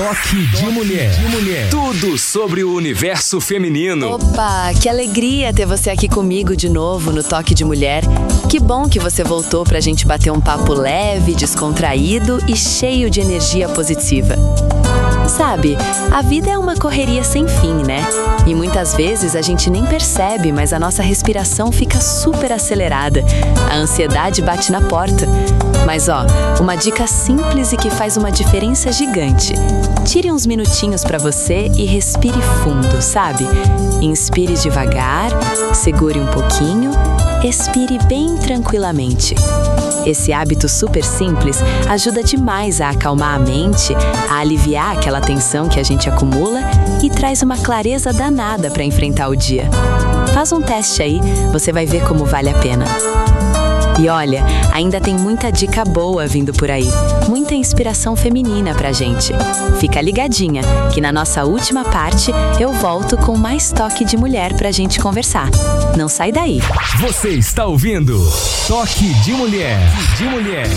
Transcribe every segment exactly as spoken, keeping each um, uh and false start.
Toque de Mulher. de Mulher. Tudo sobre o universo feminino. Opa, que alegria ter você aqui comigo de novo no Toque de Mulher. Que bom que você voltou pra gente bater um papo leve, descontraído e cheio de energia positiva. Sabe, a vida é uma correria sem fim, né? E muitas vezes a gente nem percebe, mas a nossa respiração fica super acelerada. A ansiedade bate na porta. Mas ó, uma dica simples e que faz uma diferença gigante. Tire uns minutinhos pra você e respire fundo, sabe? Inspire devagar, segure um pouquinho, expire bem tranquilamente. Esse hábito super simples ajuda demais a acalmar a mente, a aliviar aquela tensão que a gente acumula e traz uma clareza danada para enfrentar o dia. Faz um teste aí, você vai ver como vale a pena. E olha, ainda tem muita dica boa vindo por aí, muita inspiração feminina pra gente. Fica ligadinha, que na nossa última parte eu volto com mais Toque de Mulher pra gente conversar. Não sai daí. Você está ouvindo Toque de Mulher. de Mulher.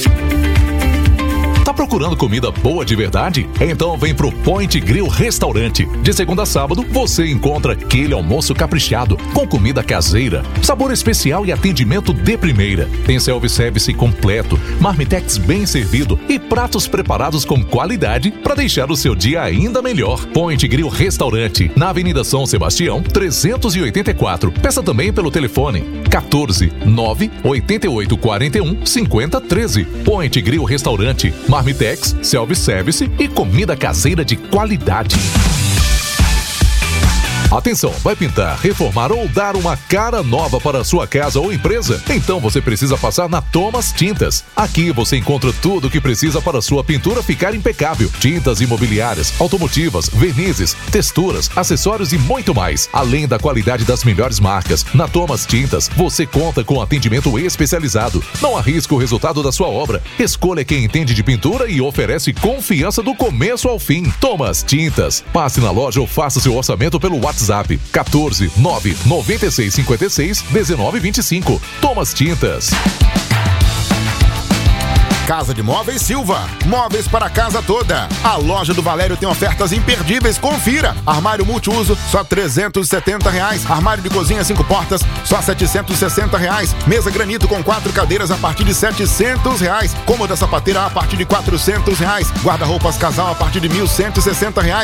Tá procurando comida boa de verdade? Então vem pro Point Grill Restaurante. De segunda a sábado, você encontra aquele almoço caprichado, com comida caseira, sabor especial e atendimento de primeira. Tem self-service completo, marmitex bem servido e pratos preparados com qualidade para deixar o seu dia ainda melhor. Point Grill Restaurante, na Avenida São Sebastião, trezentos e oitenta e quatro. Peça também pelo telefone quatorze, nove, oitenta e oito, quarenta e um, cinquenta, treze. Point Grill Restaurante, marmitex, self-service e comida caseira de qualidade. Atenção, vai pintar, reformar ou dar uma cara nova para a sua casa ou empresa? Então você precisa passar na Thomas Tintas. Aqui você encontra tudo o que precisa para a sua pintura ficar impecável. Tintas imobiliárias, automotivas, vernizes, texturas, acessórios e muito mais. Além da qualidade das melhores marcas, na Thomas Tintas você conta com atendimento especializado. Não arrisca o resultado da sua obra. Escolha quem entende de pintura e oferece confiança do começo ao fim. Thomas Tintas. Passe na loja ou faça seu orçamento pelo WhatsApp. WhatsApp quatorze, nove, noventa e seis, cinquenta e seis, dezenove, vinte e cinco. Thomas Tintas. Casa de Móveis Silva. Móveis para a casa toda. A loja do Valério tem ofertas imperdíveis. Confira. Armário multiuso, só trezentos e setenta reais. Armário de cozinha, cinco portas, só setecentos e sessenta reais. Mesa granito com quatro cadeiras a partir de setecentos reais. Cômoda sapateira a partir de quatrocentos reais. Guarda-roupas casal a partir de mil cento e sessenta reais.